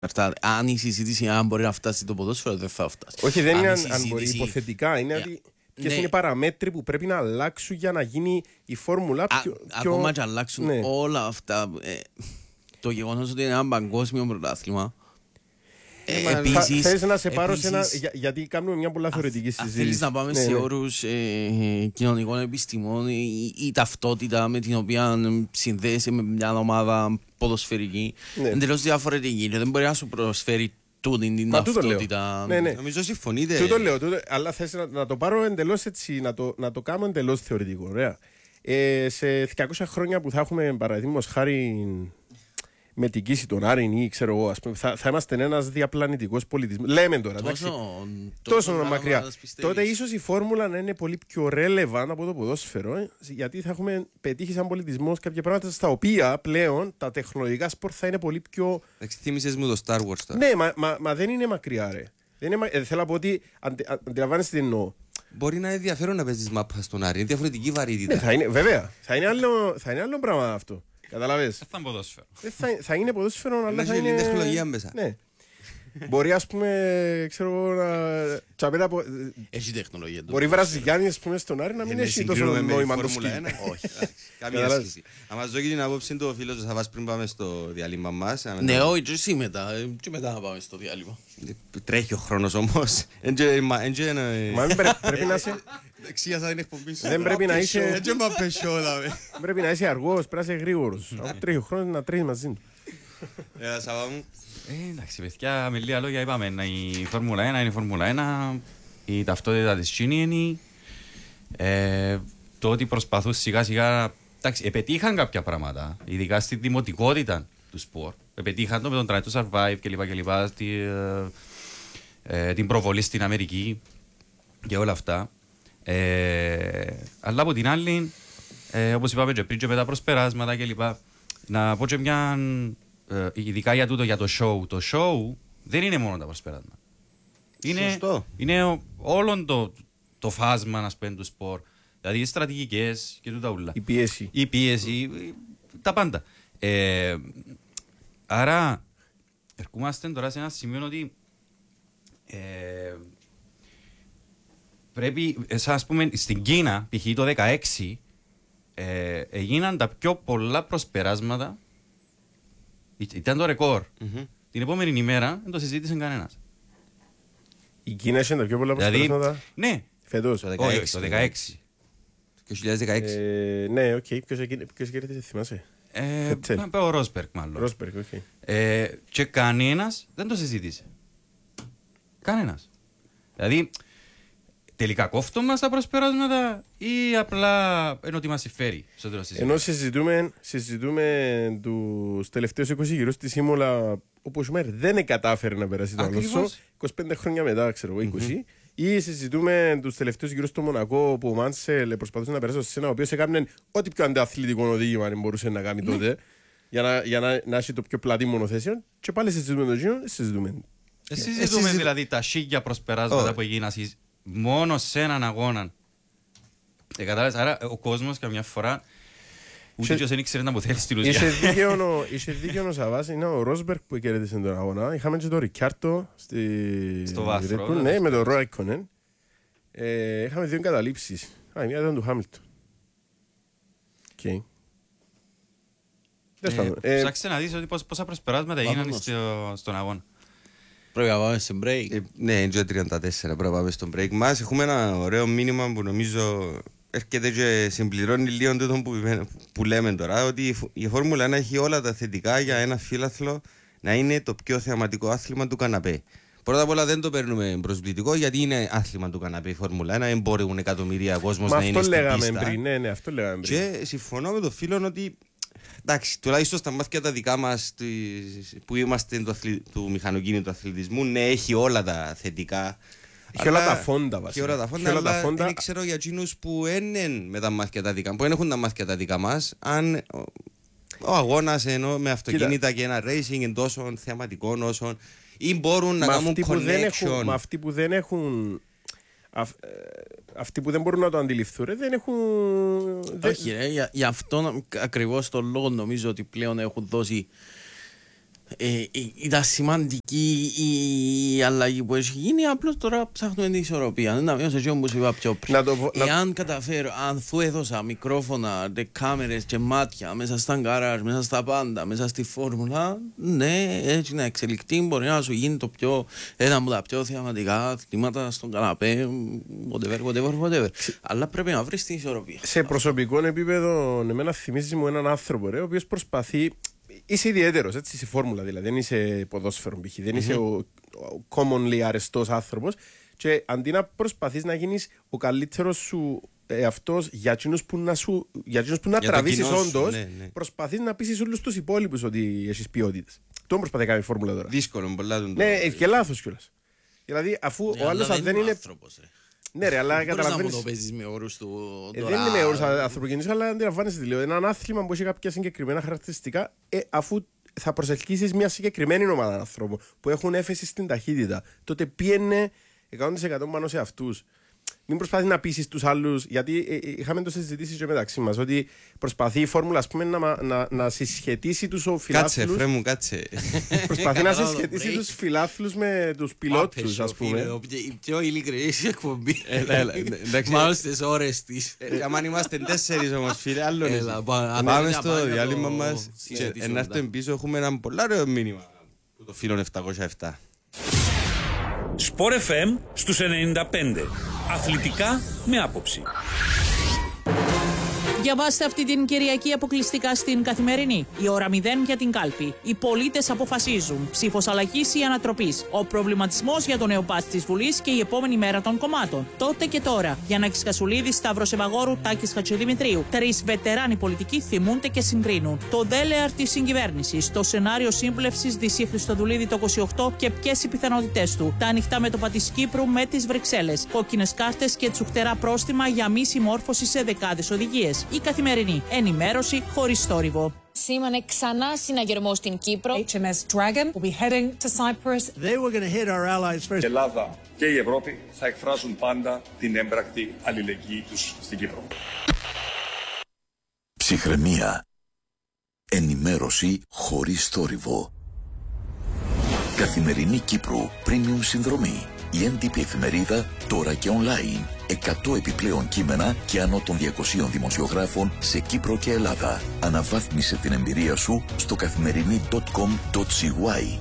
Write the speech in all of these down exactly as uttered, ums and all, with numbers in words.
Αν η συζήτηση αν μπορεί να φτάσει το ποδόσφαιρο, δεν θα φτάσει. Όχι, δεν αν είναι αν, συζήτηση... αν μπορεί. Υποθετικά είναι yeah. ότι ποιες ναι. είναι οι παραμέτροι που πρέπει να αλλάξουν για να γίνει η φόρμουλα πιο. πιο... Ακόμα και αλλάξουν ναι. όλα αυτά. Ε, το γεγονός ότι είναι ένα παγκόσμιο πρωτάθλημα. Ε, επίσης, θες να σε πάρω επίσης, σε ένα. Για, γιατί κάνουμε μια πολλά θεωρητική συζήτηση. Αν θέλεις να πάμε ναι, σε ναι. όρους ε, κοινωνικών επιστημών, η, η ταυτότητα με την οποία συνδέεσαι με μια ομάδα ποδοσφαιρική ναι. εντελώς διαφορετική. Δεν μπορεί να σου προσφέρει τούτη την Μα ταυτότητα. Ναι, ναι. Νομίζω συμφωνείτε. Τούτο λέω, τούτο, αλλά θες να, να το πάρω εντελώς έτσι, να το, να το κάνω εντελώς θεωρητικό. Ωραία. Ε, σε διακόσια χρόνια που θα έχουμε παραδείγματος χάρη. Με την κοίηση των Άρην ή ξέρω εγώ, ας πούμε, θα, θα είμαστε ένας διαπλανητικός πολιτισμός. Λέμε τώρα, τόσο, εντάξει, τόσο, τόσο μακριά. Τότε ίσως η φόρμουλα να είναι πολύ πιο relevant από το ποδόσφαιρο, ε, γιατί θα έχουμε πετύχει σαν πολιτισμός κάποια πράγματα στα οποία πλέον τα τεχνολογικά σπορ θα είναι πολύ πιο. Εντάξει, θύμισες μου το Star Wars τώρα. Ναι, μα, μα, μα δεν είναι μακριά, ρε. Δεν είναι, ε, θέλω να πω ότι αντι, αντιλαμβάνεσαι τι εννοώ. Μπορεί να είναι ενδιαφέρον να παίζεις μάπα στον Άρη, είναι διαφορετική βαρύτητα. Ναι, θα είναι, βέβαια, θα είναι άλλο, θα είναι άλλο πράγμα αυτό. Καταλαβες. Θα είναι ποδόσφαιρο. Θα, θα είναι ποδόσφαιρο, αλλά θα είναι. τεχνολογία μέσα. Ναι. Μπορεί, ας πούμε, ξέρω να. Τσαπέτα από. Έχει τεχνολογία. Μπορεί βραζιλιάνοι, ας πούμε, στον Άρη να μην έχει τόσο νόημα το σκύλο. Όχι. Καμία σχέση. Αν μας δώσει την απόψη του ο φίλος του Σαββάς πριν πάμε στο διάλειμμα μας. Ναι, όχι, και εσύ μετά. Και μετά να πάμε στο διάλειμμα. Τρέχει ο χρόνος όμως. Μα πρέπει να είσαι. Εξίασα την εκπομπή σου. Δεν πρέπει να είσαι. Έτσι μα πεσιόλα. Πρέπει να είσαι αργός, πρέπει να είσαι γρήγορος. Αν τρέχει ο χρόνος να τρέχει μαζί του. Έλα Σαββά μου. Εντάξει παιδιά, με λίγα λόγια είπαμε, η Φόρμουλα ένα είναι η Φόρμουλα ένα, η ταυτότητα της Chini είναι, ε, το ότι προσπαθούν σιγά σιγά, εντάξει, επετύχαν κάποια πράγματα, ειδικά στη δημοτικότητα του σπορ, επετύχαν το με τον Try to Survive κλπ. κλπ τη, ε, ε, την προβολή στην Αμερική και όλα αυτά, ε, αλλά από την άλλη, ε, όπως είπαμε και πριν και με τα προσπεράσματα κλπ, να πω και μια... Uh, ειδικά για τούτο, για το show. Το show δεν είναι μόνο τα προσπεράσματα. Είναι, είναι όλο το, το φάσμα, να πούμε, του σπορ. Δηλαδή οι στρατηγικές και τούτα ούλα. Η πίεση. Η πίεση, τα πάντα. Ε, άρα, ερχόμαστε τώρα σε ένα σημείο ότι ε, πρέπει, ας πούμε, στην Κίνα, π.χ. το δεκαέξι, ε, έγιναν τα πιο πολλά προσπεράσματα. Ήταν το ρεκόρ. Mm-hmm. Την επόμενη ημέρα δεν το συζήτησε κανένας. Η Κίνα είχε τα πιο πολλά προσπεράσματα. Δηλαδή, ναι. Φέτος. Το δεκαέξι. Το δεκαέξι. Το δύο χιλιάδες δεκαέξι. Ε, ναι, οκ. Okay. Ποιος κέρδισε, θυμάσαι. Ε, ο Ρόσμπεργκ μάλλον. Ρόσμπεργκ, οκ. Okay. Ε, και κανένας δεν το συζήτησε. Κανένας. Δηλαδή, τελικά κόφτω μας τα προσπεράσματα ή απλά ενώ ότι μας συμφέρει. Ενώ συζητούμε, συζητούμε τους τελευταίους είκοσι γύρους της Ήμολα, όπου ο Σουμέρ δεν κατάφερε να περάσει το Αλόνσο, είκοσι πέντε χρόνια μετά, ξέρω εγώ, είκοσι. Mm-hmm. Ή συζητούμε τους τελευταίους γύρους στο Μονακό, που ο Μάνσελ προσπαθούσε να περάσει στο Σένα, ο οποίος έκανε ό,τι πιο αντιαθλητικό οδήγημα αν μπορούσε να κάνει τότε, mm-hmm. για να, για να, να έχει το πιο πλατή μονοθέσιο. Και πάλι συζητούμε το γύρο, συζητούμε. Ε, συζητούμε ε, δηλαδή τα σίγια προσπεράσματα oh. που έγιναν μόνο σε έναν αγώνα. Ε, κατάλαβες, άρα ο κόσμος καμιά φορά ούτε ποιος δεν ήξερε να μου θέλει στη Λουσία. Είχε δίκαιο ο Σαββάς, είναι ο Ρόσμπεργκ που κέρδισε τον αγώνα. Είχαμε και τον Ρικιάρτο στο βάθρο. Ναι, με τον Ράικονεν. Είχαμε δύο εγκαταλείψεις. Α, η μία ήταν του Χάμιλτον. Ψάξτε να δεις πόσα προσπεράσματα έγιναν στον αγώνα. Πρέπει να πάμε στο break. Ε, ναι, είναι τριάντα τέσσερα πρέπει να πάμε στο break μας. Έχουμε ένα ωραίο μήνυμα που νομίζω έρχεται και συμπληρώνει λίγο τούτο που, που λέμε τώρα, ότι η Φόρμουλα ένα έχει όλα τα θετικά για ένα φύλαθλο να είναι το πιο θεαματικό άθλημα του καναπέ. Πρώτα απ' όλα δεν το παίρνουμε προσβλητικό, γιατί είναι άθλημα του καναπέ η Φόρμουλα ένα, δεν μπορούν εκατομμυρία κόσμος να είναι στην πίστα. Πριν, ναι, ναι, αυτό λέγαμε πριν. Και συμφωνώ με τον φίλο ότι εντάξει, τουλάχιστον στα μάτια τα δικά μας που είμαστε του, αθλη... του μηχανοκίνητου αθλητισμού, ναι, έχει όλα τα θετικά. Έχει όλα τα φόντα βασικά. Έχει όλα τα φόντα, αλλά φόντα... δεν ξέρω για εκείνους που είναι με τα μάτια τα δικά, που δεν έχουν τα μάτια τα δικά μας, αν ο αγώνας ενώ με αυτοκίνητα και ένα racing είναι τόσο θεαματικό όσο ή μπορούν να κάνουν connection. Μα αυτοί που δεν έχουν... Αυ, ε, αυτοί που δεν μπορούν να το αντιληφθούν ρε, δεν έχουν. Όχι, ρε, για, για αυτόν ακριβώς τον λόγο νομίζω ότι πλέον έχουν δώσει Ε, ήταν σημαντική η αλλαγή που έχει γίνει, απλώς τώρα ψάχνουμε την ισορροπία. Να μειώσω έτσι όπως είπα πιο πριν. Να το, Εάν να... καταφέρω, αν σου έδωσα μικρόφωνα, κάμερες και μάτια μέσα στα γκάραζ, μέσα στα πάντα, μέσα στη φόρμουλα, ναι, έτσι να εξελιχθεί, μπορεί να σου γίνει το πιο, ένα από τα πιο θεαματικά θύματα στον καναπέ, whatever, whatever, whatever. Αλλά πρέπει να βρεις την ισορροπία. Σε προσωπικό επίπεδο, εμένα θυμίζει μου έναν άνθρωπο, ρε, ο οποίος προσπαθεί. Είσαι ιδιαίτερος, έτσι, στη φόρμουλα δηλαδή. Δεν είσαι ποδόσφαιρο π.χ. Δεν είσαι ο, ο commonly αρεστός άνθρωπος. Και αντί να προσπαθείς να γίνεις ο καλύτερος σου εαυτός για εκείνους που να, σου, για εκείνους που να τραβήσεις όντως, ναι, ναι. προσπαθείς να πείσεις όλους τους υπόλοιπους ότι έχεις ποιότητες. Το προσπαθεί να κάνει η φόρμουλα τώρα. Δύσκολο, πολλά τον Ναι, έχει και λάθος κιόλας. Δηλαδή, αφού ναι, ο άλλος δεν, δεν είναι. Άνθρωπος, ναι, ρε, αλλά καταλαβαίνεις. Δεν το παίζεις με όρους του. Ε, δεν είναι με όρους ανθρωπογενείς, αλλά αντιλαμβάνεσαι τι λέω. Είναι ένα άθλημα που έχει κάποια συγκεκριμένα χαρακτηριστικά, ε, αφού θα προσελκύσεις μια συγκεκριμένη ομάδα ανθρώπων που έχουν έφεση στην ταχύτητα, τότε πήγαινε εκατό τοις εκατό πάνω σε αυτούς. Μην προσπαθεί να πείσεις τους άλλους, γιατί ε, ε, είχαμε το συζητήσει και μεταξύ μας, ότι προσπαθεί η φόρμουλα ας πούμε, να, να, να συσχετίσει τους φιλάθλους. Κάτσε, φρέ μου, κάτσε. Προσπαθεί να συσχετίσει τους φιλάθλους με τους πιλότους, ας πούμε. Η πιο ειλικρινής εκπομπή. Μάλλον στις ώρες της. Αν είμαστε τέσσερις όμως, φίλε, άλλο είναι. Πάμε στο διάλειμμα μας. Να έρθουμε πίσω, έχουμε ένα πολύ ωραίο μήνυμα που το φίλο επτακόσια επτά. Σπορ εφ εμ στους ενενήντα πέντε. Αθλητικά με άποψη. Διαβάστε αυτή την Κυριακή αποκλειστικά στην Καθημερινή. Η ώρα μηδέν για την κάλπη. Οι πολίτες αποφασίζουν. Ψήφος αλλαγής ή ανατροπής. Ο προβληματισμός για το νέο πάτς της Βουλής και η επόμενη μέρα των κομμάτων. Τότε και τώρα. Γιάννακης Κασουλίδης, Σταύρος Ευαγόρου, Τάκης Χατζηδημητρίου. Τρεις βετεράνοι πολιτικοί θυμούνται και συγκρίνουν. Το δέλεαρ της συγκυβέρνησης. Το σενάριο σύμπλευσης Δυσσή Χριστοδουλίδη το είκοσι οκτώ και ποιες οι πιθανότητές του. Τα ανοιχτά μέτωπα της Κύπρου με τις Βρυξέλλες. Κόκκινες κάρτες και τσουχτερά πρόστιμα για μη συμμόρφωση σε δεκάδες οδηγίες. Η Καθημερινή. Ενημέρωση χωρίς θόρυβο. Σήμανε ξανά συναγερμό στην Κύπρο. έιτς εμ ες Dragon will be heading to Cyprus. They were going to hit our allies first. Η Ελλάδα και η Ευρώπη θα εκφράζουν πάντα την έμπρακτη αλληλεγγύη τους στην Κύπρο. Ψυχραιμία. Ενημέρωση χωρίς θόρυβο. Καθημερινή Κύπρου Premium συνδρομή. Η έντυπη εφημερίδα τώρα και online. εκατό επιπλέον κείμενα και άνω των διακοσίων δημοσιογράφων σε Κύπρο και Ελλάδα. Αναβάθμισε την εμπειρία σου στο καθημερινή τελεία κομ τελεία σι γουάι.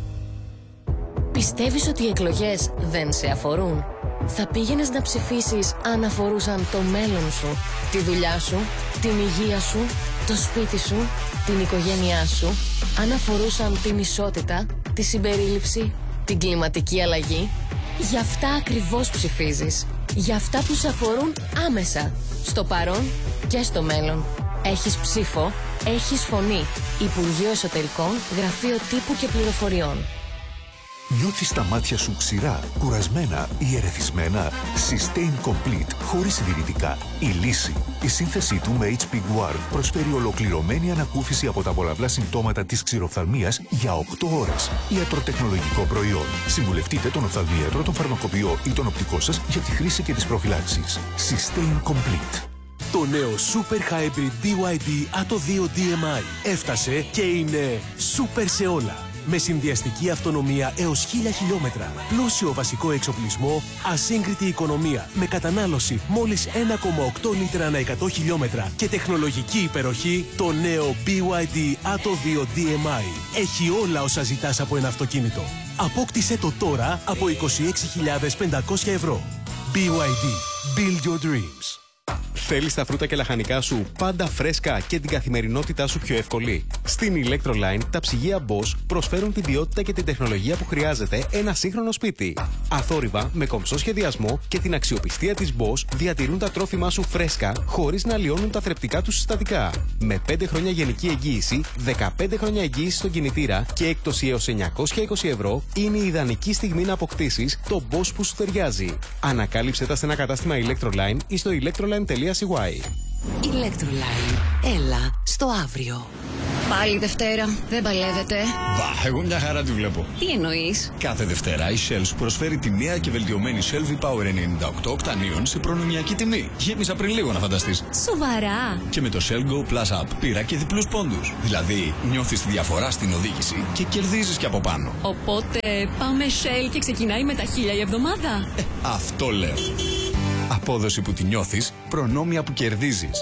Πιστεύεις ότι οι εκλογές δεν σε αφορούν? Θα πήγαινες να ψηφίσεις αν αφορούσαν το μέλλον σου, τη δουλειά σου, την υγεία σου, το σπίτι σου, την οικογένειά σου, αν αφορούσαν την ισότητα, τη συμπερίληψη, την κλιματική αλλαγή? Γι' αυτά ακριβώς ψηφίζεις. Για αυτά που σε αφορούν άμεσα, στο παρόν και στο μέλλον. Έχεις ψήφο, έχεις φωνή. Υπουργείο Εσωτερικών, Γραφείο Τύπου και Πληροφοριών. Νιώθεις τα μάτια σου ξηρά, κουρασμένα ή ερεθισμένα? Sustain Complete, χωρίς συντηρητικά. Η λύση. Η σύνθεσή του με έιτς πι Guard προσφέρει ολοκληρωμένη ανακούφιση από τα πολλαπλά συμπτώματα της ξηροφθαλμίας για οκτώ ώρες. Ιατροτεχνολογικό προϊόν. Συμβουλευτείτε τον οφθαλμίατρο, τον φαρμακοποιό ή τον οπτικό σας για τη χρήση και τις προφυλάξεις. Sustain Complete. Το νέο Super Hybrid μπι γουάι ντι Atto δύο ντι εμ άι έφτασε και είναι super σε όλα. Με συνδυαστική αυτονομία έως χίλια χιλιόμετρα, πλούσιο βασικό εξοπλισμό, ασύγκριτη οικονομία, με κατανάλωση μόλις ένα κόμμα οκτώ λίτρα ανά εκατό χιλιόμετρα και τεχνολογική υπεροχή, το νέο μπι γουάι ντι Atto δύο ντι εμ άι έχει όλα όσα ζητάς από ένα αυτοκίνητο. Απόκτησέ το τώρα από είκοσι έξι χιλιάδες πεντακόσια ευρώ. μπι γουάι ντι. Build your dreams. Θέλεις τα φρούτα και λαχανικά σου πάντα φρέσκα και την καθημερινότητά σου πιο εύκολη? Στην Electroline τα ψυγεία Bosch προσφέρουν την ποιότητα και την τεχνολογία που χρειάζεται ένα σύγχρονο σπίτι. Αθόρυβα, με κομψό σχεδιασμό και την αξιοπιστία της Bosch διατηρούν τα τρόφιμά σου φρέσκα χωρίς να λιώνουν τα θρεπτικά τους συστατικά. Με πέντε χρόνια γενική εγγύηση, δεκαπέντε χρόνια εγγύηση στον κινητήρα και έκπτωση έως εννιακόσια είκοσι ευρώ, είναι η ιδανική στιγμή να αποκτήσεις το Bosch που σου ταιριάζει. Ανακάλυψε τα σε ένα κατάστημα Electroline ή στο electroline τελεία σι γουάι. Electroline. Έλα στο αύριο. Πάλι Δευτέρα. Δεν παλεύετε. Μπα, εγώ μια χαρά τη βλέπω. Τι εννοείς? Κάθε Δευτέρα η Shell σου προσφέρει τη νέα και βελτιωμένη Shell V-Power ενενήντα οκτώ οκτανίων σε προνομιακή τιμή. Γέμισα πριν λίγο να φανταστείς. Σοβαρά? Και με το Shell Go Plus App πήρα και διπλούς πόντους. Δηλαδή νιώθεις τη διαφορά στην οδήγηση και κερδίζεις και από πάνω. Οπότε πάμε Shell και ξεκινάει με τα χίλια η εβδομάδα. Ε, αυτό λέω. Απόδοση που τη νιώθεις, προνόμια που κερδίζεις.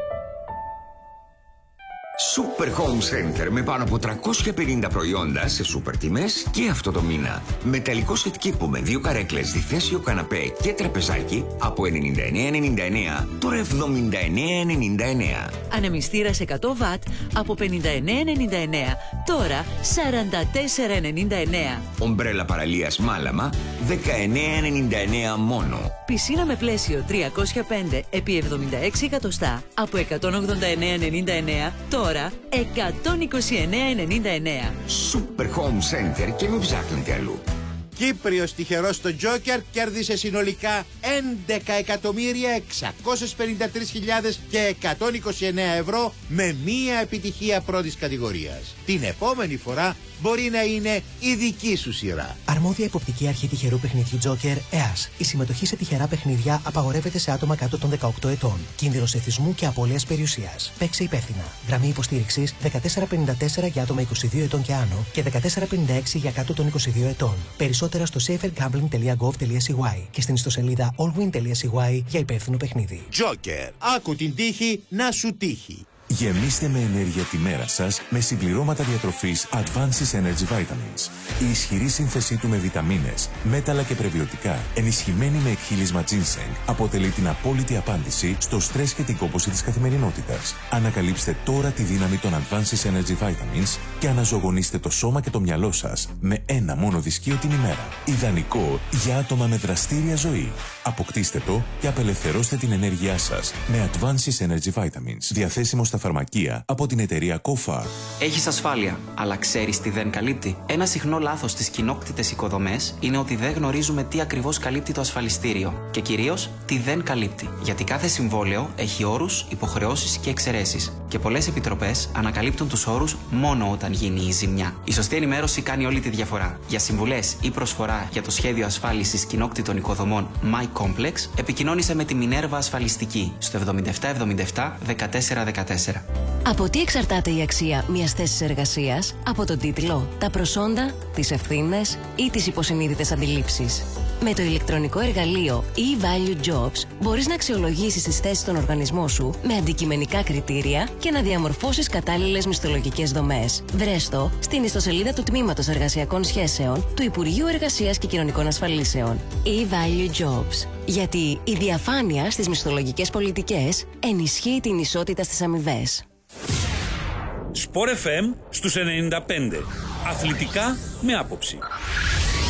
Super Home Center με πάνω από τριακόσια πενήντα προϊόντα σε σούπερ τιμές και αυτό το μήνα. Μεταλλικό σετ κήπου με δύο καρέκλες, διθέσιο καναπέ και τραπεζάκι από ενενήντα εννέα ενενήντα εννέα, τώρα εβδομήντα εννέα ενενήντα εννέα. Ανεμιστήρας εκατό βατ από πενήντα εννέα ενενήντα εννέα, τώρα σαράντα τέσσερα ενενήντα εννέα. Ομπρέλα παραλίας Μάλαμα, δεκαεννέα ενενήντα εννέα μόνο. Πισίνα με πλαίσιο τριακόσια πέντε επί εβδομήντα έξι εκατοστά από εκατόν ογδόντα εννέα ενενήντα εννέα, τώρα εκατόν είκοσι εννέα ενενήντα εννέα. Super Home Center και μην ψάχνετε αλλού. Κύπριος τυχερός στο Τζόκερ κέρδισε συνολικά έντεκα εκατομμύρια εξακόσιες πενήντα τρεις χιλιάδες και εκατόν είκοσι εννέα ευρώ με μία επιτυχία πρώτης κατηγορίας. Την επόμενη φορά μπορεί να είναι η δική σου σειρά. Αρμόδια υποπτική αρχή τυχερού παιχνιδιού Τζόκερ, ΕΑΣ. Η συμμετοχή σε τυχερά παιχνίδια απαγορεύεται σε άτομα κάτω των δεκαοκτώ ετών. Κίνδυνος εθισμού και απώλειας περιουσίας. Παίξε υπεύθυνα. Γραμμή υποστήριξης δεκατέσσερα πενήντα τέσσερα για άτομα είκοσι δύο ετών και άνω και δεκατέσσερα πενήντα έξι για κάτω των είκοσι δύο ετών. Περισσότερα στο safer gambling τελεία gov τελεία c y και στην ιστοσελίδα allwin τελεία c y για υπεύθυνο παιχνίδι. Τζόκερ. Άκου την τύχη να σου τύχει. Γεμίστε με ενέργεια τη μέρα σας με συμπληρώματα διατροφής Advances Energy Vitamins. Η ισχυρή σύνθεσή του με βιταμίνες, μέταλλα και πρεβιωτικά, ενισχυμένη με εκχύλισμα ginseng, αποτελεί την απόλυτη απάντηση στο στρες και την κόπωση της καθημερινότητας. Ανακαλύψτε τώρα τη δύναμη των Advances Energy Vitamins και αναζωογονήστε το σώμα και το μυαλό σας με ένα μόνο δυσκείο την ημέρα. Ιδανικό για άτομα με δραστήρια ζωή. Αποκτήστε το και απελευθερώστε την ενέργειά σας με Advances Energy Vitamins. Διαθέσιμο στα φαρμακεία από την εταιρεία Kofar. Έχεις ασφάλεια, αλλά ξέρεις τι δεν καλύπτει? Ένα συχνό λάθος στις κοινόκτητες οικοδομές είναι ότι δεν γνωρίζουμε τι ακριβώς καλύπτει το ασφαλιστήριο και κυρίως τι δεν καλύπτει. Γιατί κάθε συμβόλαιο έχει όρους, υποχρεώσεις και εξαιρέσεις. Και πολλές επιτροπές ανακαλύπτουν τους όρους μόνο όταν γίνει η ζημιά. Η σωστή ενημέρωση κάνει όλη τη διαφορά. Για συμβουλές ή προσφορά για το σχέδιο ασφάλισης κοινόκτητων οικοδομών My Complex, επικοινώνησε με τη Μινέρβα Ασφαλιστική στο εβδομήντα επτά εβδομήντα επτά δεκατέσσερα δεκατέσσερα. Από τι εξαρτάται η αξία μιας θέσης εργασίας? Από τον τίτλο, τα προσόντα, τις ευθύνες ή τις υποσυνείδητες αντιλήψεις. Με το ηλεκτρονικό εργαλείο e-Value Jobs μπορείς να αξιολογήσεις τις θέσεις στον οργανισμό σου με αντικειμενικά κριτήρια και να διαμορφώσεις κατάλληλες μισθολογικές δομές. Βρες το στην ιστοσελίδα του Τμήματος Εργασιακών Σχέσεων του Υπουργείου Εργασίας και Κοινωνικών Ασφαλίσεων. e-Value Jobs. Γιατί η διαφάνεια στις μισθολογικές πολιτικές ενισχύει την ισότητα στις αμοιβές. Σπορ εφ εμ στους ενενήντα πέντε. Αθλητικά με άποψη.